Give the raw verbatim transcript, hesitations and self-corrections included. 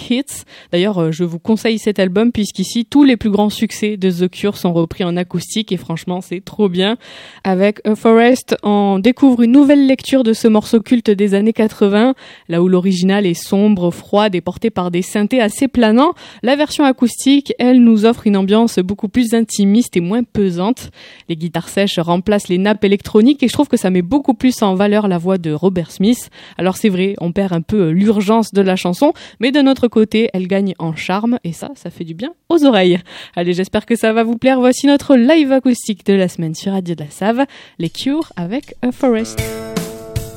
Hits. D'ailleurs, je vous conseille cet album puisqu'ici, tous les plus grands succès de The Cure sont repris en acoustique et franchement, c'est trop bien. Avec A Forest, on découvre une nouvelle lecture de ce morceau culte des années quatre-vingts, là où l'original est sombre, froide et porté par des synthés assez planants. La version acoustique, elle nous offre une ambiance beaucoup plus intimiste et moins pesante. Les guitares sèches remplacent les nappes électroniques et je trouve que ça met beaucoup plus en valeur la voix de Robert Smith. Alors c'est vrai, on perd un peu l'urgence de la chanson, mais d'un autre côté, elle gagne en charme et ça, ça fait du bien aux oreilles. Allez, j'espère que ça va vous plaire. Voici notre live acoustique de la semaine sur Radio de la Save, les Cure avec A Forest.